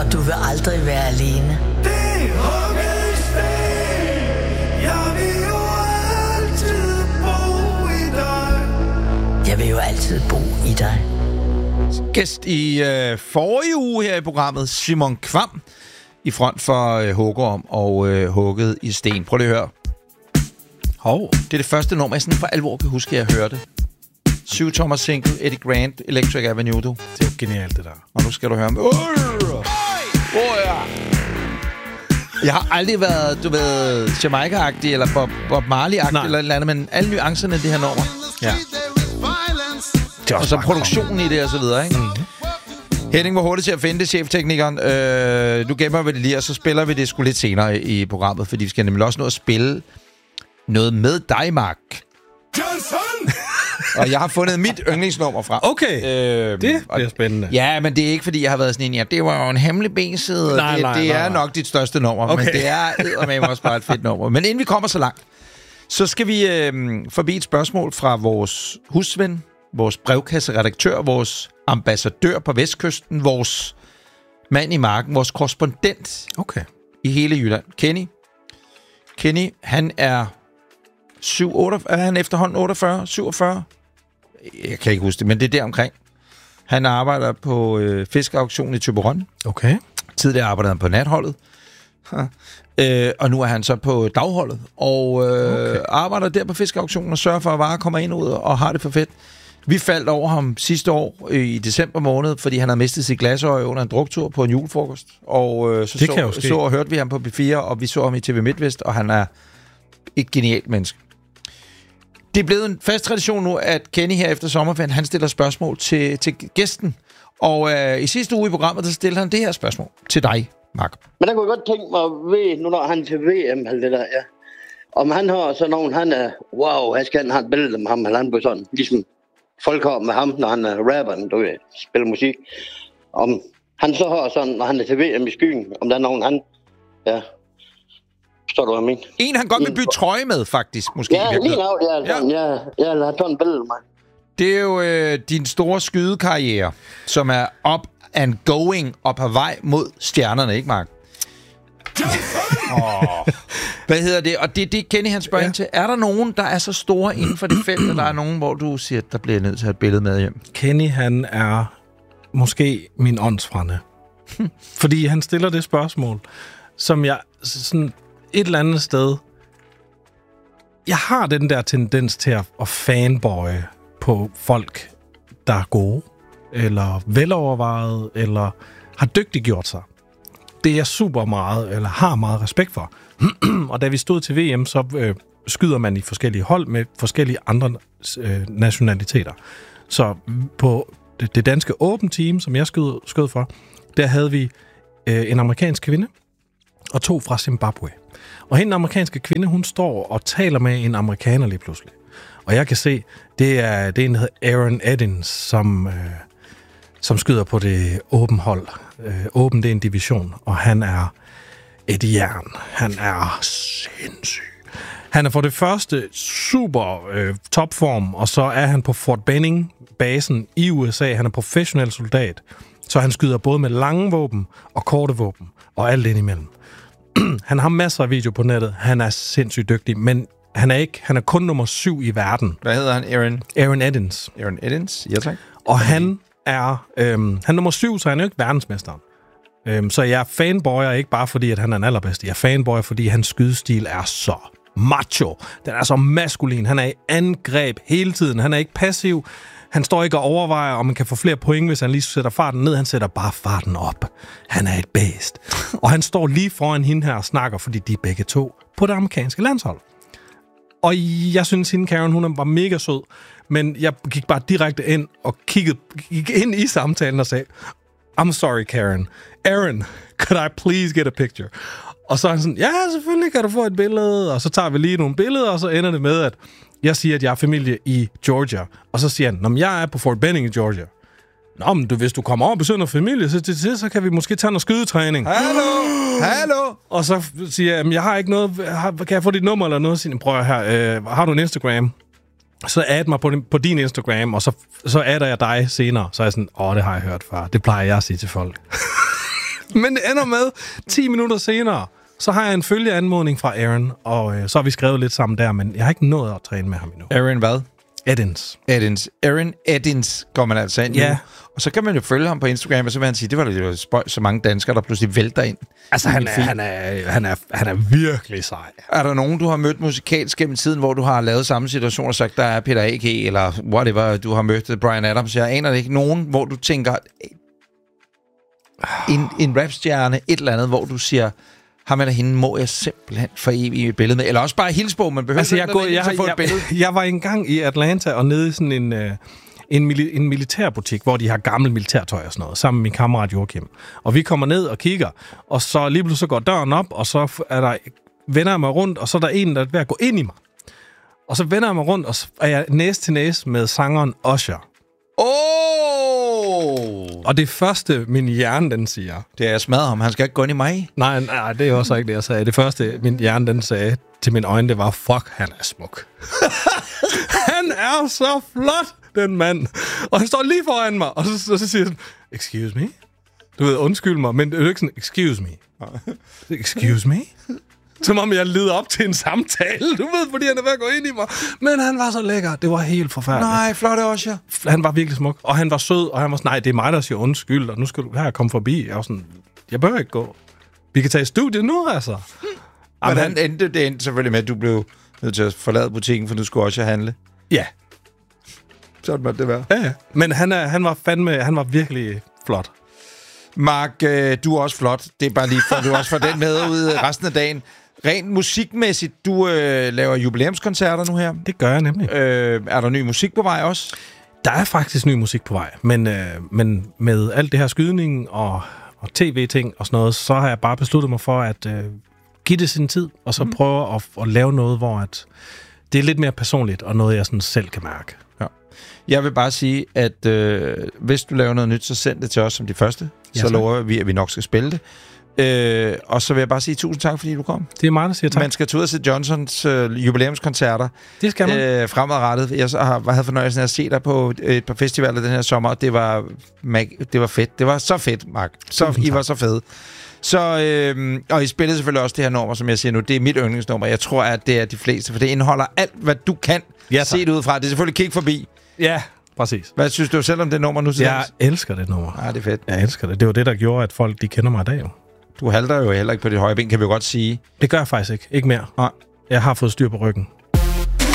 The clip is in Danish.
og du vil aldrig være alene. Det hugget i sten. Jeg vil jo altid bo i dig. Jeg vil jo altid bo i dig. Gæst i forrige uge her i programmet, Simon Kvam, i front for Hugorm og Hugget i sten. Prøv lige at høre. Det er det første nummer, jeg sådan for alvor kan huske, at jeg hørte. 7-tommer single, Eddie Grant, Electric Avenue, du. Det er jo genialt, det der. Og nu skal du høre om... ja. Jeg har aldrig været, du ved, Jamaica-agtig, eller Bob Marley-agtig, eller et eller andet, men alle nuancerne i det her nummer. Ja. Og så produktionen i det, og så videre, ikke? Henning var hurtigt til at finde det, chefteknikeren. Nu gemmer vi det lige, og så spiller vi det sgu lidt senere i programmet, fordi vi skal nemlig også nå at spille noget med dig, Mark. Og jeg har fundet mit yndlingsnummer fra. Okay, det bliver spændende. Ja, men det er ikke, fordi jeg har været sådan en, ja, det var jo en hemmelig B-side. Det er nok dit største nummer, okay. Men det er eddermame også bare et fedt nummer. Men inden vi kommer så langt, så skal vi forbi et spørgsmål fra vores husven, vores brevkasseredaktør, vores ambassadør på Vestkysten, vores mand i marken, vores korrespondent i hele Jylland. Kenny, han er 7-8, er han efterhånden 48, 47? Jeg kan ikke huske det, men det er der omkring. Han arbejder på fiskeauktionen i Thyborøn. Okay. Tidligere arbejdede han på natholdet. Og nu er han så på dagholdet. Og arbejder der på fiskeauktionen og sørger for, at varer kommer ind og ud og har det for fedt. Vi faldt over ham sidste år i december måned, fordi han havde mistet sit glasøje under en druktur på en julefrokost. Og så og hørte vi ham på B4, og vi så ham i TV MidtVest, og han er et genialt menneske. Det er blevet en fast tradition nu, at Kenny her efter sommerferien, han stiller spørgsmål til gæsten. Og i sidste uge i programmet, der stillede han det her spørgsmål til dig, Mark. Men der kunne jeg godt tænke mig at vide, nu når han til VM, eller det der, ja. Om han har sådan nogen, han er, wow, jeg skal have et billede med ham, eller han på sådan, ligesom folk har med ham, når han er rapperen, du ved, spiller musik. Om han så har sådan, når han er til VM i skyen, om der er nogen, han, ja, forstår du, hvad jeg mener? En, han godt vil bytte trøje med, faktisk, måske. Ja, lige nu, ja, sådan, ja. Jeg har taget en billede med mig. Det er jo din store skydekarriere, som er up and going og på vej mod stjernerne, ikke, Mark? Hvad hedder det? Og det Kenny, han spørger ind til. Er der nogen, der er så store inden for det felt, og der er nogen, hvor du siger, at der bliver nødt til at have et billede med hjem? Kenny, han er måske min åndsfrænde. Fordi han stiller det spørgsmål, som jeg sådan et eller andet sted... Jeg har den der tendens til at fanboye på folk, der er gode, eller velovervejet, eller har dygtiggjort sig. Det er jeg super meget, eller har meget respekt for. Og da vi stod til VM, så skyder man i forskellige hold med forskellige andre nationaliteter. Så på det danske Open Team, som jeg skød for, der havde vi en amerikansk kvinde og 2 fra Zimbabwe. Og hende, den amerikanske kvinde, hun står og taler med en amerikaner lige pludselig. Og jeg kan se, det er en, der hedder Aaron Edins, som skyder på det Open hold. Open, det er en division, og han er et jern. Han er sindssyg. Han er for det første super topform, og så er han på Fort Benning-basen i USA. Han er professionel soldat, så han skyder både med lange våben og korte våben, og alt indimellem. Han har masser af video på nettet. Han er sindssygt dygtig, men han er kun nummer 7 i verden. Hvad hedder han? Aaron Edins. Aaron Edins? Ja, tak. Og han er nummer 7, så han er jo ikke verdensmesteren. Så jeg fanboyer ikke bare fordi, at han er den allerbedste. Jeg fanboyer, fordi hans skydestil er så macho. Den er så maskulin. Han er i angreb hele tiden. Han er ikke passiv. Han står ikke og overvejer, om man kan få flere point, hvis han lige sætter farten ned. Han sætter bare farten op. Han er et bæst. Og han står lige foran hende her og snakker, fordi de er begge to på det amerikanske landshold. Og jeg synes, hende Karen, hun var mega sød. Men jeg gik bare direkte ind og gik ind i samtalen og sagde, I'm sorry, Karen. Aaron, could I please get a picture? Og så er han sådan, ja, selvfølgelig kan du få et billede. Og så tager vi lige nogle billeder, og så ender det med, at jeg siger, at jeg er familie i Georgia. Og så siger han, når jeg er på Fort Benning i Georgia. Nå, men hvis du kommer over og besøger noget familie, så kan vi måske tage noget skydetræning. Hallo! Og så siger jeg, jeg har ikke noget, kan jeg få dit nummer eller noget? Så prøv her, har du en Instagram? Så add mig på din Instagram, og så adder jeg dig senere. Så er jeg sådan, det har jeg hørt før. Det plejer jeg at sige til folk. Men det ender med, 10 minutter senere, så har jeg en følgeanmodning fra Aaron, og så har vi skrevet lidt sammen der, men jeg har ikke nået at træne med ham endnu. Aaron hvad? Edins. Aaron Edins går man altså ind nu. Ja. Og så kan man jo følge ham på Instagram, og så vil han sige, det var jo spøj, så mange danskere, der pludselig vælter ind. Altså, han er virkelig sej. Er der nogen, du har mødt musikalsk gennem tiden, hvor du har lavet samme situation og sagt, der er Peter A.K., eller whatever, du har mødt Bryan Adams? Jeg aner det ikke. Nogen, hvor du tænker, en rapstjerne, et eller andet, hvor du siger, ham eller hende må jeg simpelthen for evigt et billede med. Eller også bare hilse på, man behøver altså, et billede. Jeg var engang i Atlanta og nede i sådan en militærboutik, hvor de har gammel militærtøj og sådan noget, sammen med min kammerat Joachim. Og vi kommer ned og kigger, og så lige pludselig så går døren op, og så vender jeg mig rundt, og så er der en, der er ved at gå ind i mig. Og så vender jeg mig rundt, og så er jeg næse til næse med sangeren Usher. Og det første, min hjerne, den siger... Det er, jeg smadrer ham. Han skal ikke gå ind i mig. Nej, det er også ikke det, jeg sagde. Det første, min hjerne, den sagde til mine øjne, det var, fuck, han er smuk. Han er så flot, den mand. Og han står lige foran mig, og så siger han, excuse me? Du ved, undskyld mig, men det er ikke sådan, excuse me. Excuse me? Som om jeg leder op til en samtale, du ved, fordi han er ved at gå ind i mig. Men han var så lækker. Det var helt forfærdeligt. Nej, flot også, ja. Han var virkelig smuk, og han var sød, og han var sådan, nej, det er mig, der siger undskyld, og nu skal du her komme forbi. Jeg var sådan, jeg bør ikke gå. Vi kan tage studiet nu, altså. Men han endte selvfølgelig med, at du blev nødt til at forlade butikken, for du skulle også handle. Ja. Sådan måtte det være. Ja. Men han var virkelig flot. Mark, du er også flot. Det er bare lige for, du også får den med ud resten af dagen. Rent musikmæssigt, du laver jubilæumskoncerter nu her. Det gør jeg nemlig. Er der ny musik på vej også? Der er faktisk ny musik på vej, men med alt det her skydning og tv-ting og sådan noget, så har jeg bare besluttet mig for at give det sin tid, og så prøve at lave noget, hvor at det er lidt mere personligt, og noget, jeg sådan selv kan mærke. Ja. Jeg vil bare sige, at hvis du laver noget nyt, så send det til os som de første. Ja, så lover vi, at vi nok skal spille det. Og så vil jeg bare sige tusind tak, fordi du kom. Det er mig, der siger tak. Man skal tage ud og se Johnsons jubilæumskoncerter. Det skal man. Fremadrettet. Jeg havde fornøjelsen af at se dig på et par festivaler den her sommer. Det var fedt. Det var så fedt, Mark. I var så fede. Så, og I spillede selvfølgelig også det her nummer, som jeg siger nu. Det er mit yndlingsnummer. Jeg tror, at det er de fleste, for det indeholder alt, hvad du kan se det ud fra. Det er selvfølgelig Kig Forbi. Ja, præcis. Hvad synes du selv om det nummer nu? Jeg elsker det nummer. Ja, det er fedt. Jeg elsker det. Det var det, der gjorde, at folk de kender mig i dag. Jo. Du halter jo heller ikke på dit højre ben, kan vi jo godt sige. Det gør jeg faktisk ikke. Ikke mere. Nej. Jeg har fået styr på ryggen.